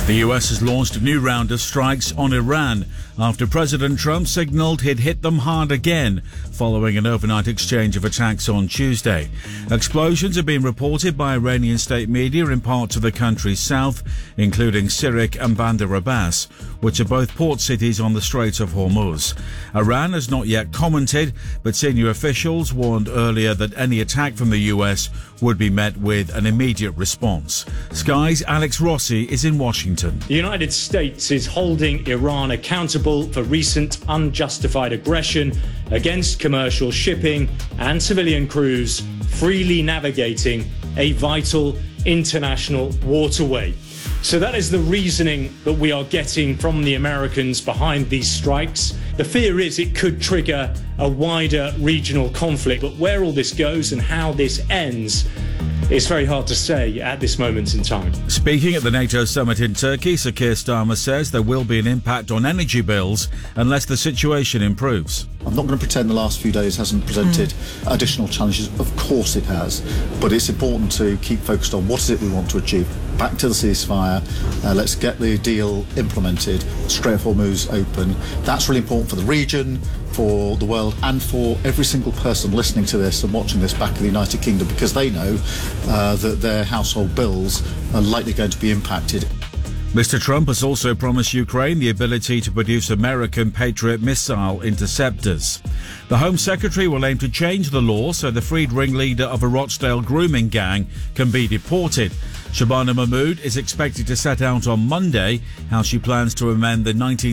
The US has launched a new round of strikes on Iran after President Trump signalled he'd hit them hard again following an overnight exchange of attacks on Tuesday. Explosions have been reported by Iranian state media in parts of the country's south, including Sirik and Bandar Abbas, which are both port cities on the Strait of Hormuz. Iran has not yet commented, but senior officials warned earlier that any attack from the US would be met with an immediate response. Sky's Alex Rossi is in Washington. The United States is holding Iran accountable for recent unjustified aggression against commercial shipping and civilian crews freely navigating a vital international waterway. So that is the reasoning that we are getting from the Americans behind these strikes. The fear is it could trigger a wider regional conflict, but where all this goes and how this ends, it's very hard to say at this moment in time. Speaking at the NATO summit in Turkey, Sir Keir Starmer says there will be an impact on energy bills unless the situation improves. I'm not going to pretend the last few days hasn't presented additional challenges. Of course it has. But it's important to keep focused on what is it we want to achieve. Back to the ceasefire. Let's get the deal implemented. Strait of Hormuz open. That's really important for the region, for the world, and for every single person listening to this and watching this back in the United Kingdom, because they know that their household bills are likely going to be impacted. Mr. Trump has also promised Ukraine the ability to produce American Patriot missile interceptors. The Home Secretary will aim to change the law so the freed ringleader of a Rochdale grooming gang can be deported. Shabana Mahmood is expected to set out on Monday how she plans to amend the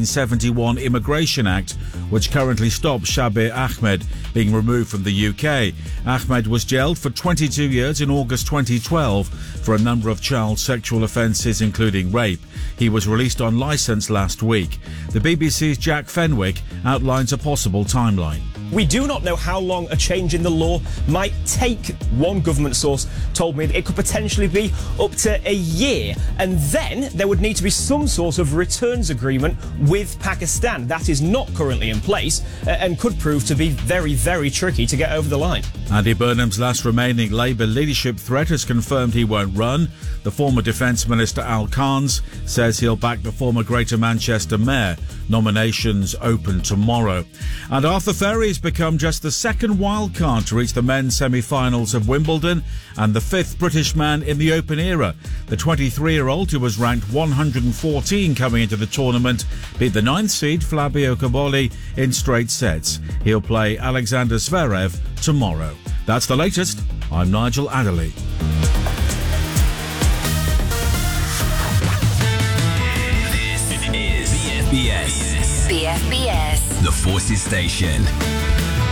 1971 Immigration Act, which currently stops Shabir Ahmed being removed from the UK. Ahmed was jailed for 22 years in August 2012 for a number of child sexual offences, including rape. He was released on licence last week. The BBC's Jack Fenwick outlines a possible timeline. We do not know how long a change in the law might take. One government source told me that it could potentially be up to a year, and then there would need to be some sort of returns agreement with Pakistan. That is not currently in place and could prove to be very, very tricky to get over the line. Andy Burnham's last remaining Labour leadership threat has confirmed he won't run. The former Defence Minister Al Khans says he'll back the former Greater Manchester Mayor. Nominations open tomorrow. And Arthur Ferry has become just the second wildcard to reach the men's semi-finals of Wimbledon and the fifth British man in the Open era. The 23-year-old, who was ranked 114 coming into the tournament, beat the 9th seed Flavio Cobolli in straight sets. He'll play Alexander Zverev tomorrow. That's the latest. I'm Nigel Adderley. This is BFBS. BFBS. The Forces Station.